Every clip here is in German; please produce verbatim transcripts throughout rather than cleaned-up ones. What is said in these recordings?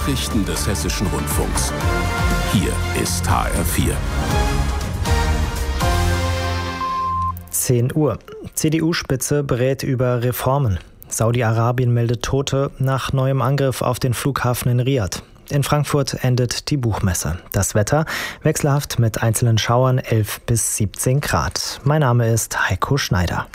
Nachrichten des Hessischen Rundfunks. Hier ist H R vier. zehn Uhr. C D U-Spitze berät über Reformen. Saudi-Arabien meldet Tote nach neuem Angriff auf den Flughafen in Riad. In Frankfurt endet die Buchmesse. Das Wetter wechselhaft mit einzelnen Schauern elf bis siebzehn Grad. Mein Name ist Heiko Schneider.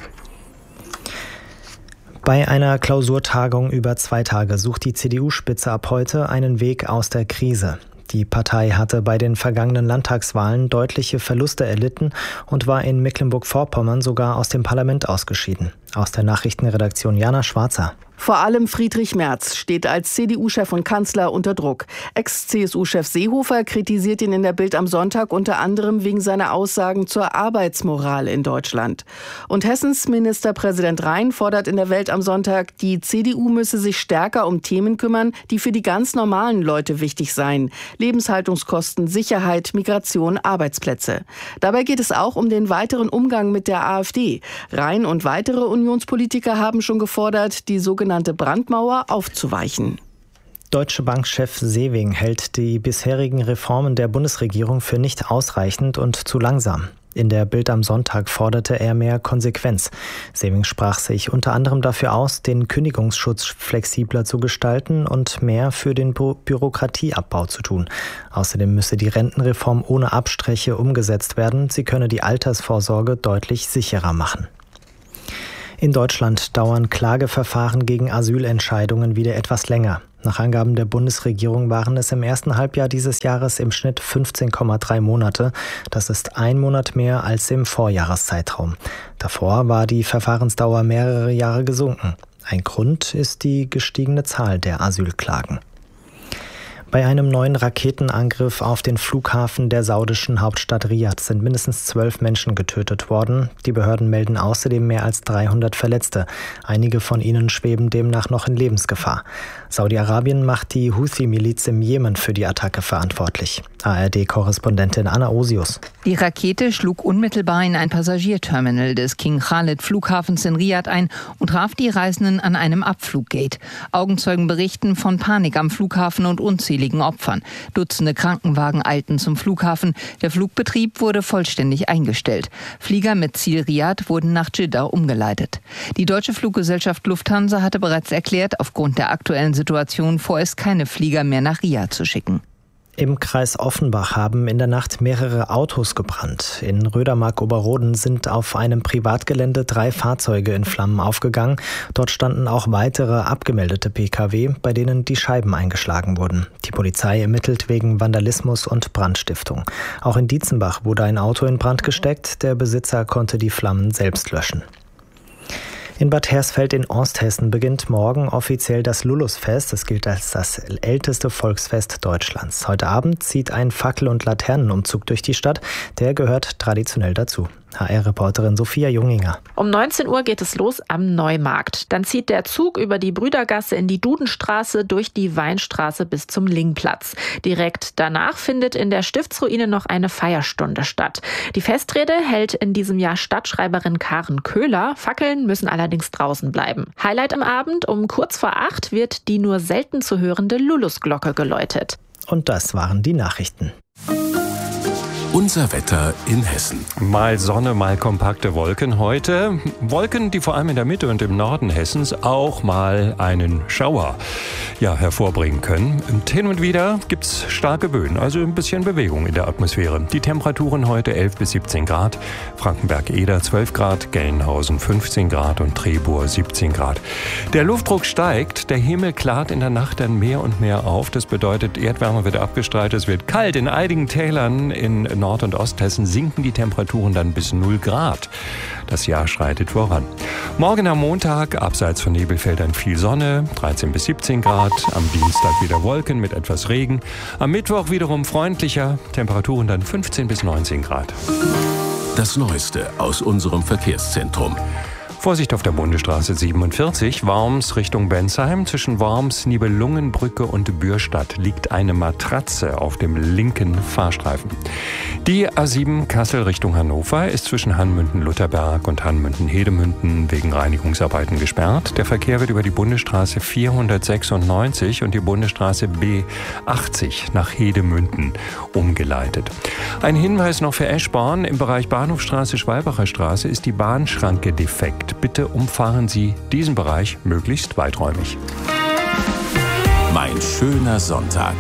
Bei einer Klausurtagung über zwei Tage sucht die C D U-Spitze ab heute einen Weg aus der Krise. Die Partei hatte bei den vergangenen Landtagswahlen deutliche Verluste erlitten und war in Mecklenburg-Vorpommern sogar aus dem Parlament ausgeschieden. Aus der Nachrichtenredaktion Jana Schwarzer. Vor allem Friedrich Merz steht als C D U-Chef und Kanzler unter Druck. Ex-C S U-Chef Seehofer kritisiert ihn in der Bild am Sonntag unter anderem wegen seiner Aussagen zur Arbeitsmoral in Deutschland. Und Hessens Ministerpräsident Rhein fordert in der Welt am Sonntag, die C D U müsse sich stärker um Themen kümmern, die für die ganz normalen Leute wichtig seien. Lebenshaltungskosten, Sicherheit, Migration, Arbeitsplätze. Dabei geht es auch um den weiteren Umgang mit der AfD. Rhein und weitere Unionspolitiker haben schon gefordert, die sogenannte Brandmauer aufzuweichen. Deutsche Bank-Chef Sewing hält die bisherigen Reformen der Bundesregierung für nicht ausreichend und zu langsam. In der Bild am Sonntag forderte er mehr Konsequenz. Sewing sprach sich unter anderem dafür aus, den Kündigungsschutz flexibler zu gestalten und mehr für den Bü- Bürokratieabbau zu tun. Außerdem müsse die Rentenreform ohne Abstriche umgesetzt werden. Sie könne die Altersvorsorge deutlich sicherer machen. In Deutschland dauern Klageverfahren gegen Asylentscheidungen wieder etwas länger. Nach Angaben der Bundesregierung waren es im ersten Halbjahr dieses Jahres im Schnitt fünfzehn Komma drei Monate. Das ist ein Monat mehr als im Vorjahreszeitraum. Davor war die Verfahrensdauer mehrere Jahre gesunken. Ein Grund ist die gestiegene Zahl der Asylklagen. Bei einem neuen Raketenangriff auf den Flughafen der saudischen Hauptstadt Riad sind mindestens zwölf Menschen getötet worden. Die Behörden melden außerdem mehr als dreihundert Verletzte. Einige von ihnen schweben demnach noch in Lebensgefahr. Saudi-Arabien macht die Houthi-Miliz im Jemen für die Attacke verantwortlich. A R D-Korrespondentin Anna Osius. Die Rakete schlug unmittelbar in ein Passagierterminal des King Khalid Flughafens in Riad ein und traf die Reisenden an einem Abfluggate. Augenzeugen berichten von Panik am Flughafen und unzähligen Opfern. Dutzende Krankenwagen eilten zum Flughafen. Der Flugbetrieb wurde vollständig eingestellt. Flieger mit Ziel Riad wurden nach Dschidda umgeleitet. Die deutsche Fluggesellschaft Lufthansa hatte bereits erklärt, aufgrund der aktuellen Situation vorerst keine Flieger mehr nach Riad zu schicken. Im Kreis Offenbach haben in der Nacht mehrere Autos gebrannt. In Rödermark-Oberroden sind auf einem Privatgelände drei Fahrzeuge in Flammen aufgegangen. Dort standen auch weitere abgemeldete P K W, bei denen die Scheiben eingeschlagen wurden. Die Polizei ermittelt wegen Vandalismus und Brandstiftung. Auch in Dietzenbach wurde ein Auto in Brand gesteckt. Der Besitzer konnte die Flammen selbst löschen. In Bad Hersfeld in Osthessen beginnt morgen offiziell das Lulusfest. Es gilt als das älteste Volksfest Deutschlands. Heute Abend zieht ein Fackel- und Laternenumzug durch die Stadt. Der gehört traditionell dazu. H R-Reporterin Sophia Junginger. Um neunzehn Uhr geht es los am Neumarkt. Dann zieht der Zug über die Brüdergasse in die Dudenstraße, durch die Weinstraße bis zum Lingplatz. Direkt danach findet in der Stiftsruine noch eine Feierstunde statt. Die Festrede hält in diesem Jahr Stadtschreiberin Karen Köhler. Fackeln müssen allerdings draußen bleiben. Highlight am Abend: um kurz vor acht wird die nur selten zu hörende Lulusglocke geläutet. Und das waren die Nachrichten. Unser Wetter in Hessen. Mal Sonne, mal kompakte Wolken heute. Wolken, die vor allem in der Mitte und im Norden Hessens auch mal einen Schauer ja, hervorbringen können. Und hin und wieder gibt es starke Böen, also ein bisschen Bewegung in der Atmosphäre. Die Temperaturen heute elf bis siebzehn Grad, Frankenberg-Eder zwölf Grad, Gelnhausen fünfzehn Grad und Trebur siebzehn Grad. Der Luftdruck steigt, der Himmel klart in der Nacht dann mehr und mehr auf. Das bedeutet, Erdwärme wird abgestrahlt, es wird kalt. In einigen Tälern in Nord- und Osthessen sinken die Temperaturen dann bis null Grad. Das Jahr schreitet voran. Morgen am Montag, abseits von Nebelfeldern viel Sonne, dreizehn bis siebzehn Grad. Am Dienstag wieder Wolken mit etwas Regen. Am Mittwoch wiederum freundlicher, Temperaturen dann fünfzehn bis neunzehn Grad. Das Neueste aus unserem Verkehrszentrum. Vorsicht auf der Bundesstraße siebenundvierzig, Worms Richtung Bensheim. Zwischen Worms, Nibelungenbrücke und Bürstadt liegt eine Matratze auf dem linken Fahrstreifen. Die A sieben Kassel Richtung Hannover ist zwischen Hanmünden-Lutherberg und Hanmünden-Hedemünden wegen Reinigungsarbeiten gesperrt. Der Verkehr wird über die Bundesstraße vierhundertsechsundneunzig und die Bundesstraße B achtzig nach Hedemünden umgeleitet. Ein Hinweis noch für Eschborn. Im Bereich Bahnhofstraße, Schwalbacher Straße ist die Bahnschranke defekt. Bitte umfahren Sie diesen Bereich möglichst weiträumig. Mein schöner Sonntag.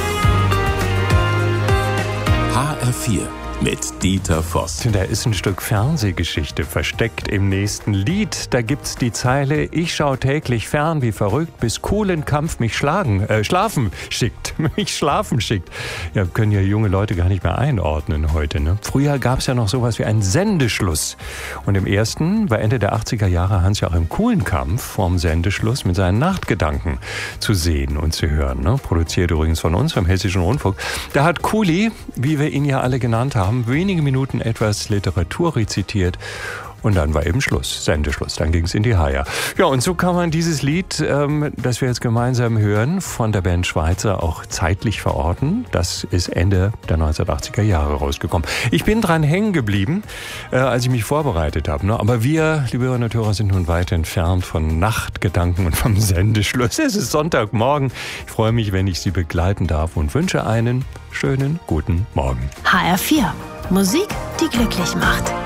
H R vier mit Dieter Voss. Da ist ein Stück Fernsehgeschichte versteckt im nächsten Lied. Da gibt's die Zeile: Ich schau täglich fern wie verrückt, bis coolen Kampf mich schlagen, äh, schlafen schickt. mich schlafen schickt. Ja, können ja junge Leute gar nicht mehr einordnen heute. Ne? Früher gab's ja noch sowas wie einen Sendeschluss. Und im ersten war Ende der achtziger Jahre Hans-Joachim Kulenkampf vorm Sendeschluss mit seinen Nachtgedanken zu sehen und zu hören. Ne? Produziert übrigens von uns, vom Hessischen Rundfunk. Da hat Kuli, wie wir ihn ja alle genannt haben, wenige Minuten etwas Literatur rezitiert und dann war eben Schluss, Sendeschluss. Dann ging es in die Haia. Ja, und so kann man dieses Lied, ähm, das wir jetzt gemeinsam hören, von der Band Schweizer auch zeitlich verorten. Das ist Ende der neunzehnhundertachtziger Jahre rausgekommen. Ich bin dran hängen geblieben, äh, als ich mich vorbereitet habe. Ne? Aber wir, liebe Hörerinnen und Hörer, sind nun weit entfernt von Nachtgedanken und vom Sendeschluss. Es ist Sonntagmorgen. Ich freue mich, wenn ich Sie begleiten darf und wünsche einen schönen guten Morgen. H R vier. Musik, die glücklich macht.